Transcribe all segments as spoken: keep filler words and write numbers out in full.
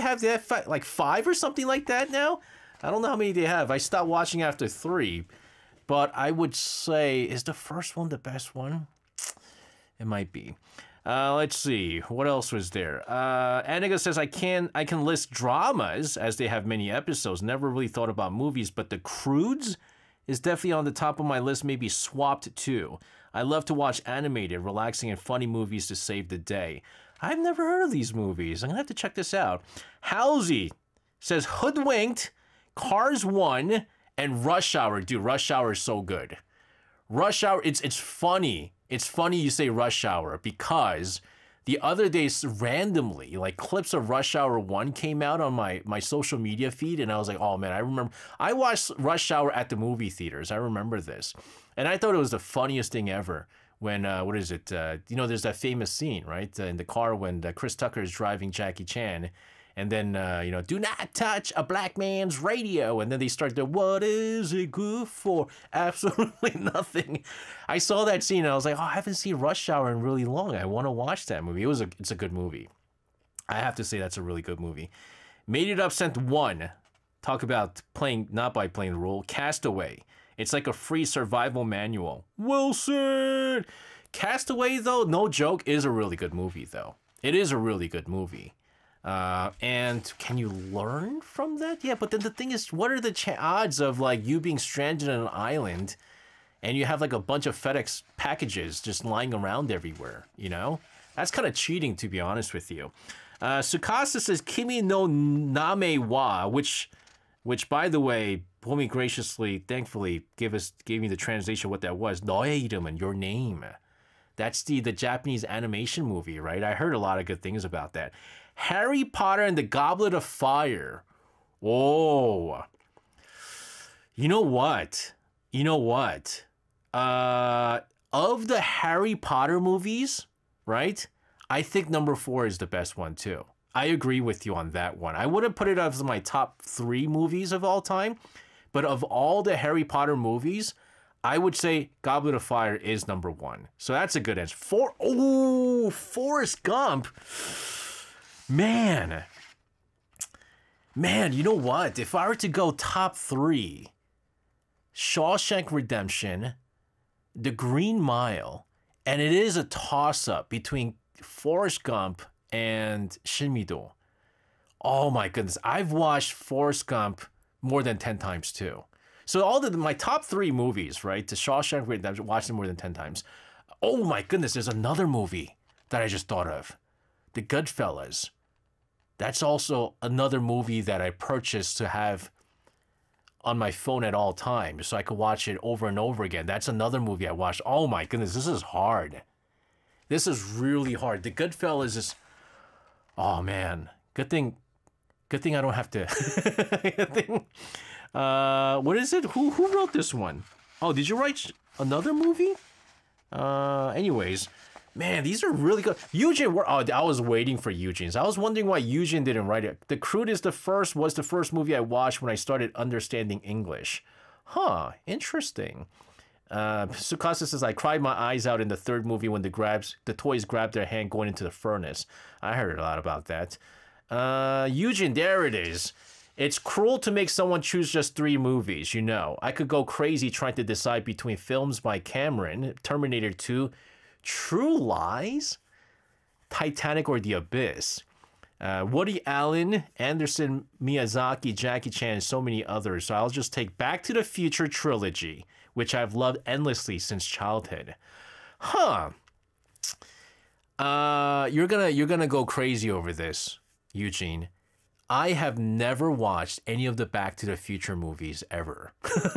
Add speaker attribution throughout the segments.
Speaker 1: have? They have like five or something like that now. I don't know how many they have. I stopped watching after three, but I would say, is the first one the best one? It might be. Uh, let's see. What else was there? Uh, Aniga says, I can I can list dramas as they have many episodes. Never really thought about movies, but The Croods is definitely on the top of my list, maybe Swapped too. I love to watch animated, relaxing, and funny movies to save the day. I've never heard of these movies. I'm going to have to check this out. Halsey says, Hoodwinked, Cars one, and Rush Hour. Dude, Rush Hour is so good. Rush Hour, it's it's funny. It's funny you say Rush Hour because the other day, randomly, like clips of Rush Hour one came out on my, my social media feed, and I was like, oh man, I remember. I watched Rush Hour at the movie theaters. I remember this. And I thought it was the funniest thing ever when, uh, what is it? Uh, you know, there's that famous scene, right? Uh, in the car when uh, Chris Tucker is driving Jackie Chan. And then, uh, you know, do not touch a black man's radio. And then they start the, what is it good for? Absolutely nothing. I saw that scene and I was like, oh, I haven't seen Rush Hour in really long. I want to watch that movie. It was a, it's a good movie. I have to say that's a really good movie. Made It Up sent one. Talk about playing, not by playing the role. Castaway. It's like a free survival manual. Wilson! Castaway, though, no joke, is a really good movie, though. It is a really good movie. Uh, and can you learn from that? Yeah, but then the thing is, what are the ch- odds of like you being stranded on an island and you have like a bunch of FedEx packages just lying around everywhere, you know? That's kind of cheating, to be honest with you. Uh, Sukasa says, Kimi no Name wa, which, which by the way, Pomi graciously, thankfully, gave us gave me the translation of what that was. Noe irumen, your name. That's the, the Japanese animation movie, right? I heard a lot of good things about that. Harry Potter and the Goblet of Fire. Oh. You know what? You know what? Uh, of the Harry Potter movies, right? I think number four is the best one too. I agree with you on that one. I wouldn't put it as my top three movies of all time, but of all the Harry Potter movies, I would say Goblet of Fire is number one. So that's a good answer. Four, oh, Forrest Gump. Man, man, you know what? If I were to go top three, Shawshank Redemption, The Green Mile, and it is a toss-up between Forrest Gump and Shinmido. Oh my goodness, I've watched Forrest Gump more than ten times too. So all the my top three movies, right? The Shawshank Redemption, watched them more than ten times. Oh my goodness, there's another movie that I just thought of. The Goodfellas. That's also another movie that I purchased to have on my phone at all times so I could watch it over and over again. That's another movie I watched. Oh my goodness, this is hard. This is really hard. The Goodfellas is, oh man, good thing, good thing I don't have to. Good thing. Uh, what is it? Who who wrote this one? Oh, did you write another movie? Uh, anyways. Man, these are really good. Eugene, oh, I was waiting for Eugene's. I was wondering why Eugene didn't write it. The Croods is the first, was the first movie I watched when I started understanding English. Huh, interesting. Uh, Sukasa says, I cried my eyes out in the third movie when the grabs, the toys grabbed their hand going into the furnace. I heard a lot about that. Uh, Eugene, there it is. It's cruel to make someone choose just three movies, you know. I could go crazy trying to decide between films by Cameron, Terminator two, True Lies, Titanic, or The Abyss. Uh, Woody Allen, Anderson, Miyazaki, Jackie Chan, and so many others. So I'll just take Back to the Future trilogy, which I've loved endlessly since childhood. Huh. Uh, you're gonna you're gonna go crazy over this, Eugene. I have never watched any of the Back to the Future movies ever.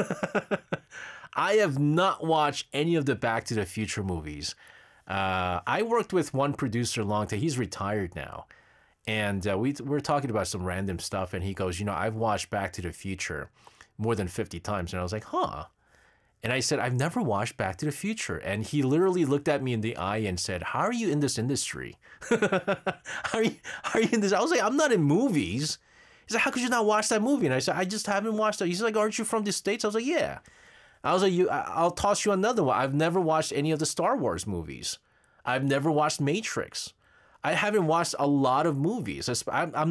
Speaker 1: I have not watched any of the Back to the Future movies. Uh, I worked with one producer long time. He's retired now. And uh, we, we're talking about some random stuff. And he goes, you know, I've watched Back to the Future more than fifty times. And I was like, huh. And I said, I've never watched Back to the Future. And he literally looked at me in the eye and said, how are you in this industry? how, are you, how are you in this? I was like, I'm not in movies. He's like, how could you not watch that movie? And I said, I just haven't watched it. He's like, aren't you from the States? I was like, yeah. I was like, you, I'll toss you another one. I've never watched any of the Star Wars movies. I've never watched Matrix. I haven't watched a lot of movies. I'm, I'm